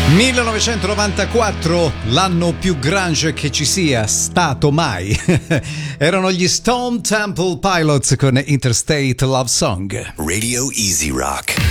1994, l'anno più grunge che ci sia stato mai. Erano gli Stone Temple Pilots con Interstate Love Song. Radio Easy Rock.